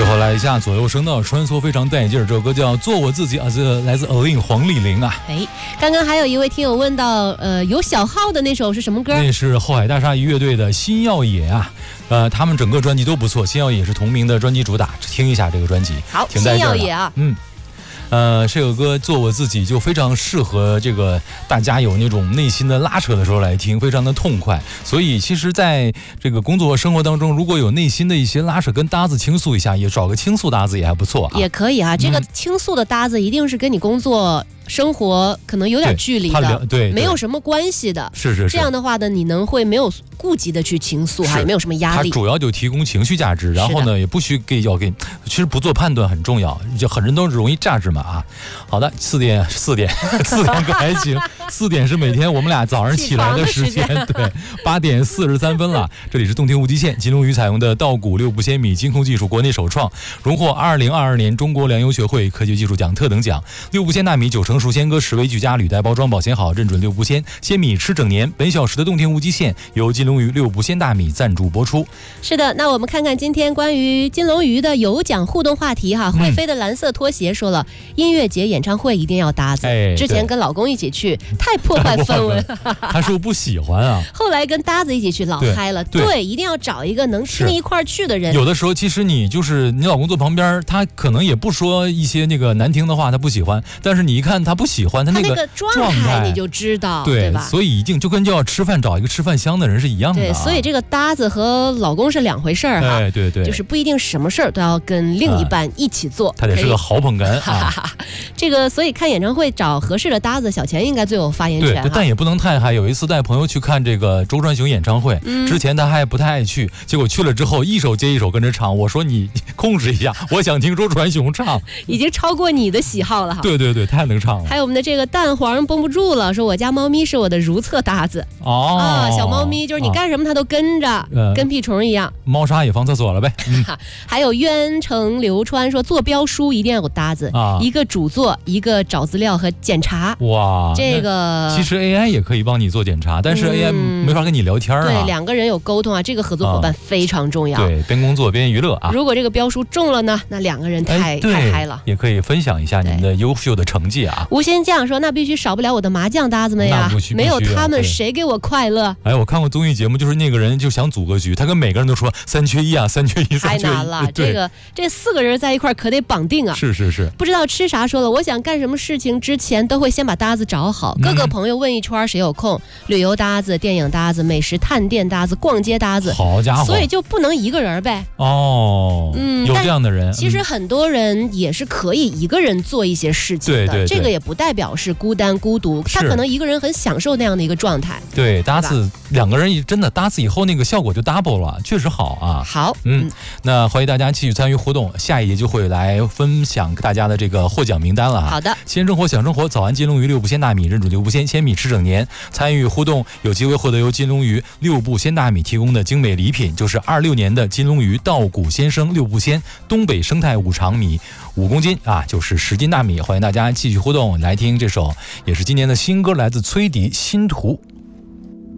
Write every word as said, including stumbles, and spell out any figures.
回来一下左右声道穿梭非常带劲儿，这首歌叫《做我自己》啊，这来自 Alin 黄丽玲啊。 哎，刚刚还有一位听友问到，呃，有小号的那首是什么歌？ 那是后海大鲨鱼乐队的《新耀野》啊，呃，他们整个专辑都不错，《新耀野》是同名的专辑主打，听一下这个专辑。 好， 挺带劲儿的。 新耀野啊， 嗯。呃，这首歌做我自己就非常适合这个大家有那种内心的拉扯的时候来听，非常的痛快。所以其实在这个工作生活当中，如果有内心的一些拉扯，跟搭子倾诉一下，也找个倾诉搭子也还不错啊。 也可以啊，这个倾诉的搭子一定是跟你工作生活可能有点距离的， 对, 对, 对， 没有什么关系的。 是是是， 这样的话呢，你能会没有顾及的去倾诉哈，也没有什么压力。 它主要就提供情绪价值，然后呢，也不许给要给，其实不做判断很重要，就很人都容易价值嘛啊。好的，四点四点四点可还行，四点是每天我们俩早上起来的时间，对，八点四十三分了。这里是动听无极限，金龙鱼采用的稻谷六步仙米金控技术国内首创，荣获二零二二年中国粮油学会科学技术奖特等奖。六步仙大米九成熟鲜割，十微俱佳，履带包装保鲜好，认准六步仙，鲜米吃整年。本小时的动听无极限由金龙鱼六步仙大米赞助播出。 是的，那我们看看今天关于金龙鱼的有奖互动话题哈。会飞的蓝色拖鞋说了，嗯、音乐节演唱会一定要搭子。 哎， 之前跟老公一起去，太破坏氛围了。 他说不喜欢啊。 后来跟搭子一起去，老嗨了。对，对一定要找一个能听一块去的人。 有的时候其实你就是你老公坐旁边，他可能也不说一些那个难听的话，他不喜欢，但是你一看他不喜欢，他那个。 那个状态你就知道， 对, 对吧？ 所以一定就跟就要吃饭找一个吃饭香的人是一样的、啊。 对，所以这个搭子和老公是两回事儿哈。 哎，对对， 就是不一定什么事儿都要跟另一半一起做， 啊、他得是个好捧哏啊。 这个，所以看演唱会找合适的搭子，小钱应该最有发言权。 对，但也不能太嗨。有一次带朋友去看这个周传雄演唱会，嗯、之前他还不太爱去，结果去了之后一首接一首跟着唱。我说你控制一下，我想听周传雄唱， 已经超过你的喜好了哈。 对对对，太能唱了。 还有我们的这个蛋黄绷不住了，说我家猫咪是我的如厕搭子哦啊，小猫咪就是你干什么它都跟着，啊、跟屁虫一样。 猫砂也放厕所了呗。嗯、 还有渊城流川说做标书一定要有搭子，啊、一个主做，一个找资料和检查。 哇， 这个其实 A I 也可以帮你做检查，但是 A I 没法跟你聊天啊。 嗯、对，两个人有沟通啊，这个合作伙伴非常重要。 啊、对，边工作边娱乐啊。 如果这个标书中了呢，那两个人太、哎、太嗨了， 也可以分享一下你们的优秀的成绩啊。 吴先将说，那必须少不了我的麻将搭子们呀，没有他们谁给我快乐？ 哎，我看过综艺节目，就是那个人就想组个局，他跟每个人都说三缺一啊，三缺一，三缺一。 太难了，这个这四个人在一块可得绑定啊。 是是是。 不知道吃啥说了，我想干什么事情之前都会先把搭子找好，各个朋友问一圈谁有空，嗯、旅游搭子、电影搭子、美食探店搭子、逛街搭子。 好家伙！ 所以就不能一个人呗。 哦，嗯，有这样的人。 其实很多人也是可以一个人做一些事情的， 对对对， 这个也不代表是孤单孤独，他可能一个人很享受那样的一个状态。 对，搭子两个人真的搭子以后那个效果就 double 了，确实好啊。 好， 嗯，嗯那欢迎大家继续参与互动，下一节就会来分享大家的这个获奖名单了哈。 好的， 先生活享生活，早安金龙鱼六步鲜大米，认准六步鲜鲜米吃整年。参与互动有机会获得由金龙鱼六步鲜大米提供的精美礼品，就是二六年的金龙鱼稻谷先生六步鲜东北生态五常米五公斤啊，就是十斤大米。欢迎大家继续互动，来听这首也是今年的新歌，来自崔迪《新图》。